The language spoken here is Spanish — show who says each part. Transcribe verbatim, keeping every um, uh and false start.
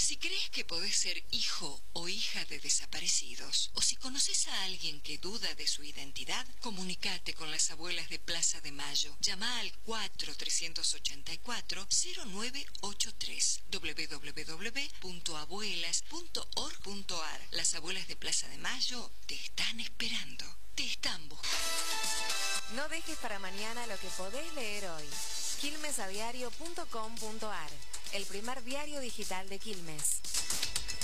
Speaker 1: Si crees que podés ser hijo o hija de desaparecidos, o si conoces a alguien que duda de su identidad, comunicate con las abuelas de Plaza de Mayo. Llama al cuatro tres ocho cuatro cero nueve ocho tres w w w punto abuelas punto org punto a r. Las abuelas de Plaza de Mayo te están esperando. Te están buscando.
Speaker 2: No dejes para mañana lo que podés leer hoy. quilmes a diario punto com punto a r, el primer diario digital de Quilmes.